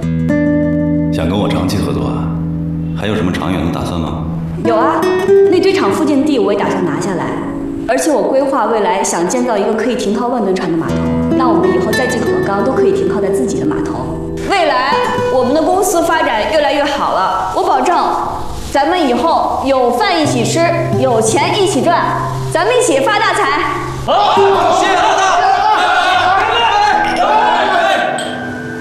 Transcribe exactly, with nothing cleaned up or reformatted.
想跟我长期合作啊？还有什么长远的打算吗？ 有啊，那堆场附近地我也打算拿下来，而且我规划未来想建造一个可以停靠万吨船的码头，让我们以后再进口的钢都可以停靠在自己的码头。未来我们的公司发展越来越好了，我保证咱们以后有饭一起吃，有钱一起赚，咱们一起发大财。 好，谢谢大家。